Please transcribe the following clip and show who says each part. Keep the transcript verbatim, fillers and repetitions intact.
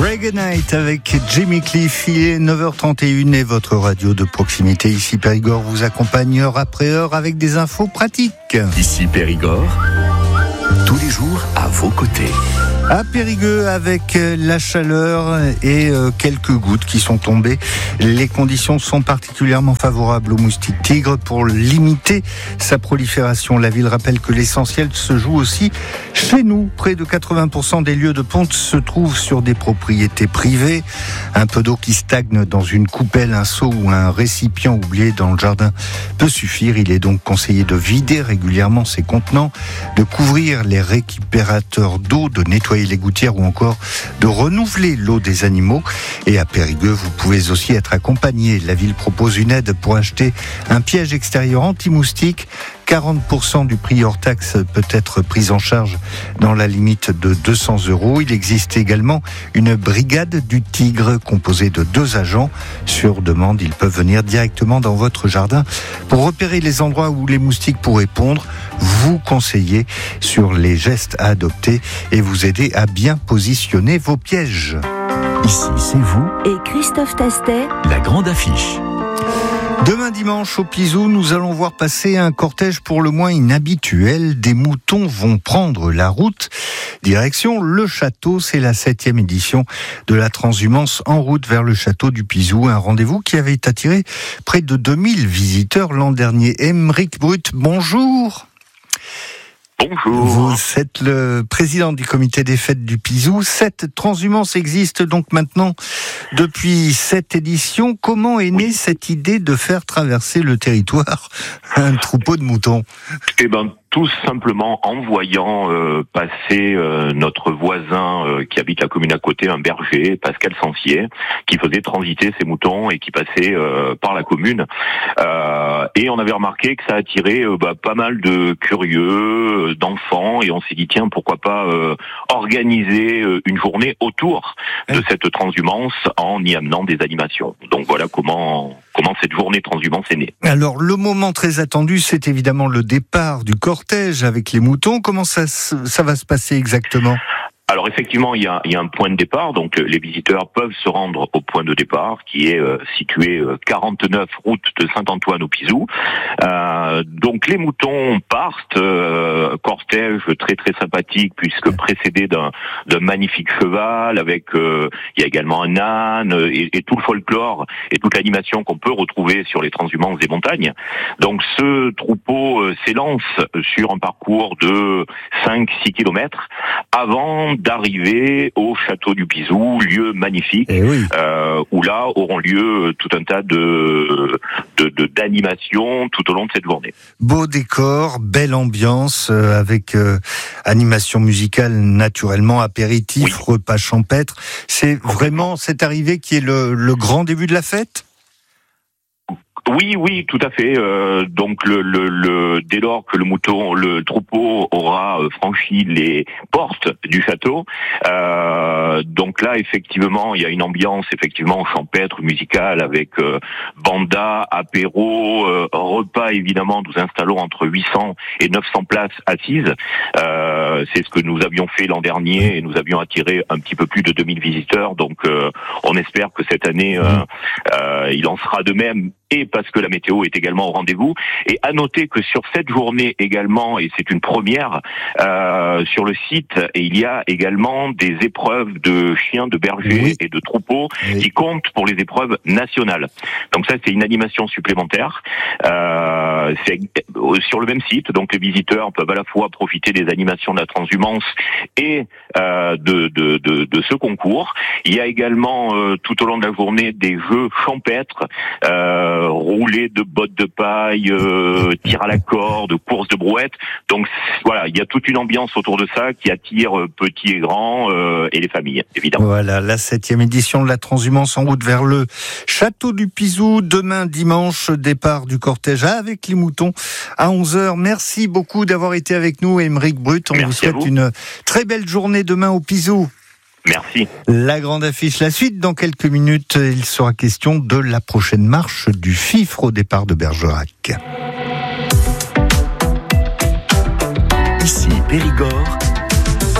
Speaker 1: Reggae Night avec Jimmy Cliff, il est neuf heures trente et une et votre radio de proximité ici Périgord vous accompagne heure après heure avec des infos pratiques.
Speaker 2: Ici Périgord, tous les jours à vos côtés.
Speaker 1: À Périgueux, avec la chaleur et quelques gouttes qui sont tombées, les conditions sont particulièrement favorables au moustique tigre pour limiter sa prolifération. La ville rappelle que l'essentiel se joue aussi chez nous. Près de quatre-vingts pour cent des lieux de ponte se trouvent sur des propriétés privées. Un peu d'eau qui stagne dans une coupelle, un seau ou un récipient oublié dans le jardin peut suffire. Il est donc conseillé de vider régulièrement ces contenants, de couvrir les récupérateurs d'eau, de nettoyer les gouttières ou encore de renouveler l'eau des animaux. Et à Périgueux, vous pouvez aussi être accompagné. La ville propose une aide pour acheter un piège extérieur anti-moustique. quarante pour cent du prix hors taxe peut être pris en charge dans la limite de deux cents euros. Il existe également une brigade du tigre composée de deux agents. Sur demande, ils peuvent venir directement dans votre jardin pour repérer les endroits où les moustiques pourraient pondre, vous conseiller sur les gestes à adopter et vous aider à bien positionner vos pièges.
Speaker 2: Ici, c'est vous
Speaker 3: et Christophe Tastet,
Speaker 2: la grande affiche.
Speaker 1: Demain dimanche au Pizou, nous allons voir passer un cortège pour le moins inhabituel. Des moutons vont prendre la route. Direction le château, c'est la septième édition de la transhumance en route vers le château du Pizou. Un rendez-vous qui avait attiré près de deux mille visiteurs l'an dernier. Aymeric Brut, bonjour.
Speaker 4: Bonjour.
Speaker 1: Vous êtes le président du comité des fêtes du Pizou. Cette transhumance existe donc maintenant depuis cette édition. Comment est née oui. cette idée de faire traverser le territoire un troupeau de moutons ?
Speaker 4: Eh ben, tout simplement en voyant euh, passer euh, notre voisin euh, qui habite la commune à côté, un berger, Pascal Sancier, qui faisait transiter ses moutons et qui passait euh, par la commune. Euh, et on avait remarqué que ça attirait euh, bah, pas mal de curieux, euh, d'enfants, et on s'est dit tiens, pourquoi pas euh, organiser euh, une journée autour de oui. cette transhumance en y amenant des animations. Donc voilà comment... Comment cette journée transhumance est née.
Speaker 1: Alors, le moment très attendu, c'est évidemment le départ du cortège avec les moutons. Comment ça, ça va se passer exactement ?
Speaker 4: Alors effectivement, il y a, il y a un point de départ, donc les visiteurs peuvent se rendre au point de départ qui est euh, situé euh, quarante-neuf route de Saint-Antoine au Pizou. Euh, donc les moutons partent, euh, cortège très très sympathique puisque précédé d'un, d'un magnifique cheval avec, euh, il y a également un âne et, et tout le folklore et toute l'animation qu'on peut retrouver sur les transhumances des montagnes. Donc ce troupeau euh, s'élance sur un parcours de cinq à six kilomètres avant d'arriver au château du Pizou, lieu magnifique, oui. euh, où là auront lieu tout un tas de, de, de d'animations tout au long de cette journée.
Speaker 1: Beau décor, belle ambiance, euh, avec euh, animation musicale naturellement, apéritif, oui. repas champêtre. C'est vraiment cette arrivée qui est le, le grand début de la fête ?
Speaker 4: Oui, oui, tout à fait. Euh, donc, le, le, le, dès lors que le mouton, le troupeau aura franchi les portes du château, euh, donc là, effectivement, il y a une ambiance effectivement champêtre, musicale, avec euh, banda, apéro, euh, repas. Évidemment, nous installons entre huit cents et neuf cents places assises. Euh, c'est ce que nous avions fait l'an dernier et nous avions attiré un petit peu plus de deux mille visiteurs. Donc, euh, on espère que cette année, euh, euh, il en sera de même. Et parce que la météo est également au rendez-vous. Et à noter que sur cette journée également, et c'est une première, euh, sur le site, et il y a également des épreuves de chiens, de bergers oui. et de troupeaux oui. qui comptent pour les épreuves nationales. Donc ça, c'est une animation supplémentaire. Euh, c'est sur le même site, donc les visiteurs peuvent à la fois profiter des animations de la transhumance et euh, de, de, de, de ce concours. Il y a également euh, tout au long de la journée des jeux champêtres, euh, rouler de bottes de paille, euh, tir à la corde, course de brouette. Donc voilà, il y a toute une ambiance autour de ça qui attire euh, petits et grands euh, et les familles, évidemment.
Speaker 1: Voilà, la septième édition de la transhumance en route vers le château du Pizou. Demain dimanche, départ du cortège avec les moutons à onze heures. Merci beaucoup d'avoir été avec nous, Aymeric Brut. On
Speaker 4: Merci
Speaker 1: vous souhaite
Speaker 4: vous.
Speaker 1: une très belle journée demain au Pizou.
Speaker 4: Merci.
Speaker 1: La grande affiche, la suite. Dans quelques minutes, il sera question de la prochaine marche du Fifre au départ de Bergerac.
Speaker 2: Ici Périgord,